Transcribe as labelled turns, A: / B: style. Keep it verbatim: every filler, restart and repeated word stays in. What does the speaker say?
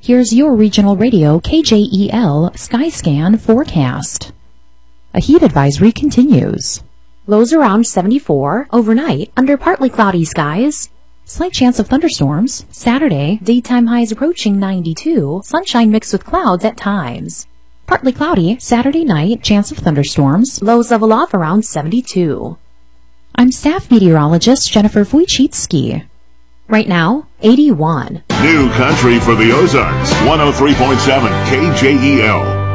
A: Here's your regional radio K J E L Skyscan forecast. A heat advisory continues. Lows around seventy-four, overnight under partly cloudy skies. Slight chance of thunderstorms. Saturday, daytime highs approaching ninety-two, sunshine mixed with clouds at times. Partly cloudy, Saturday night, chance of thunderstorms. Lows level off around seventy-two. I'm staff meteorologist Jennifer Wojcicki. Right now, eighty-one.
B: New country for the Ozarks, one oh three point seven K J E L.